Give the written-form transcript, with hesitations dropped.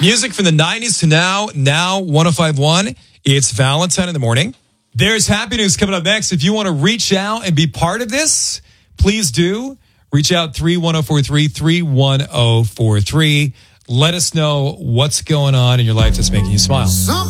Music from the 90s to now 1051. It's Valentine in the morning. There's happy news coming up next. If you want to reach out and be part of this, please do. Reach out 31043. Let us know what's going on in your life that's making you smile.